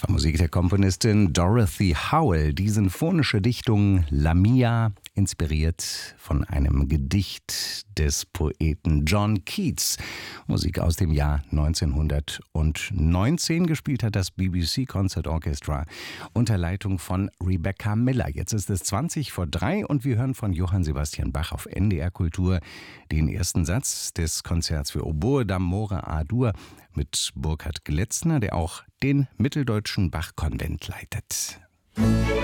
Das war Musik der Komponistin Dorothy Howell. Die sinfonische Dichtung Lamia, inspiriert von einem Gedicht des Poeten John Keats. Musik aus dem Jahr 1919. Gespielt hat das BBC Concert Orchestra unter Leitung von Rebecca Miller. Jetzt ist es 3:20 und wir hören von Johann Sebastian Bach auf NDR Kultur den ersten Satz des Konzerts für Oboe d'Amore A-Dur mit Burkhard Gletzner, der auch den Mitteldeutschen Bach-Konvent leitet.